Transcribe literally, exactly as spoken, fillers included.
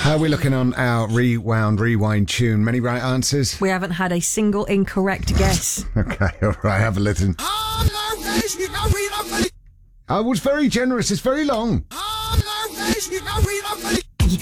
How are we looking on our rewound, rewind tune? Many right answers? We haven't had a single incorrect guess. Okay, all right, have a listen. I was very generous. It's very long.